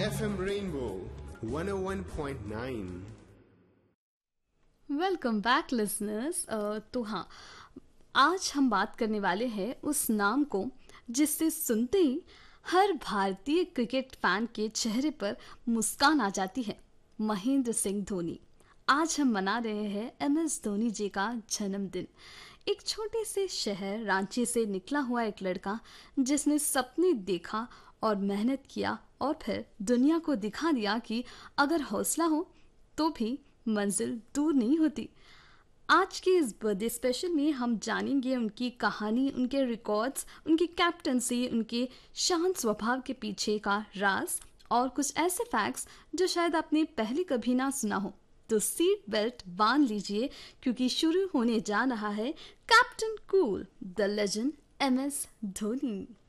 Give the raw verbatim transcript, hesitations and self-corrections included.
F M Rainbow one oh one point nine. Welcome back listeners. तो हाँ, आज हम बात करने वाले हैं उस नाम को जिससे सुनते ही हर भारतीय क्रिकेट फैन के चेहरे पर मुस्कान आ जाती है, महेंद्र सिंह धोनी। आज हम मना रहे हैं एम एस धोनी जी का जन्मदिन। एक छोटे से शहर रांची से निकला हुआ एक लड़का जिसने सपने देखा और मेहनत किया और फिर दुनिया को दिखा दिया कि अगर हौसला हो तो भी मंजिल दूर नहीं होती। आज के इस बर्थडे स्पेशल में हम जानेंगे उनकी कहानी, उनके रिकॉर्ड्स, उनकी कैप्टनसी, उनके शांत स्वभाव के पीछे का राज और कुछ ऐसे फैक्ट्स जो शायद आपने पहले कभी ना सुना हो। तो सीट बेल्ट बांध लीजिए क्योंकि शुरू होने जा रहा है captain cool the legend M S Dhoni.